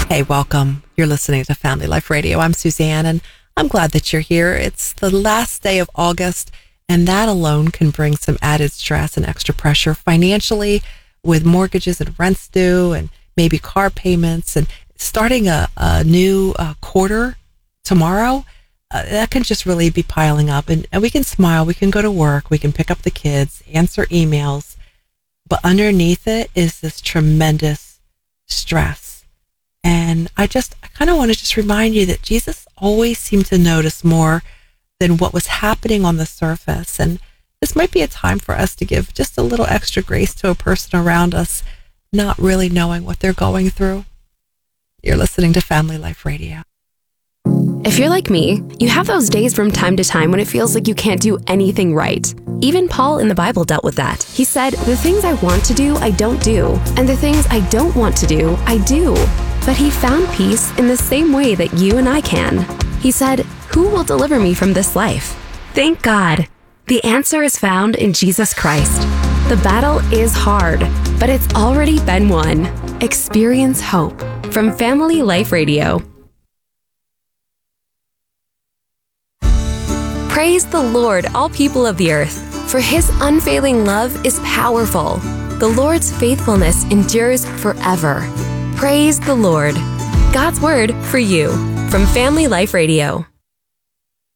Hey, welcome. You're listening to Family Life Radio. I'm Suzanne, and I'm glad that you're here. It's the last day of August, and that alone can bring some added stress and extra pressure financially with mortgages and rents due and maybe car payments and starting a new quarter tomorrow. That can just really be piling up, and we can smile, we can go to work, we can pick up the kids, answer emails, but underneath it is this tremendous stress. And I kind of want to just remind you that Jesus always seemed to notice more than what was happening on the surface. And this might be a time for us to give just a little extra grace to a person around us, not really knowing what they're going through. You're listening to Family Life Radio. If you're like me, you have those days from time to time when it feels like you can't do anything right. Even Paul in the Bible dealt with that. He said, "The things I want to do, I don't do, and the things I don't want to do, I do." But he found peace in the same way that you and I can. He said, "Who will deliver me from this life?" Thank God. The answer is found in Jesus Christ. The battle is hard, but it's already been won. Experience hope from Family Life Radio. Praise the Lord, all people of the earth, for his unfailing love is powerful. The Lord's faithfulness endures forever. Praise the Lord. God's word for you from Family Life Radio.